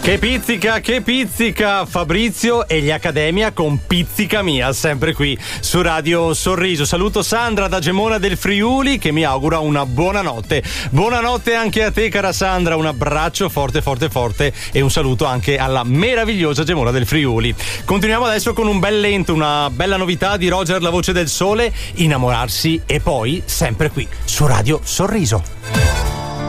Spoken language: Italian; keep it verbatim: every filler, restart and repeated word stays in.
Che pizzica, che pizzica, Fabrizio e gli Accademia con Pizzica Mia, sempre qui su Radio Sorriso. Saluto Sandra da Gemona del Friuli che mi augura una buona notte. Buonanotte anche a te, cara Sandra, un abbraccio forte forte forte e un saluto anche alla meravigliosa Gemona del Friuli. Continuiamo adesso con un bel lento, una bella novità di Roger La Voce del Sole, Innamorarsi, e poi sempre qui su Radio Sorriso.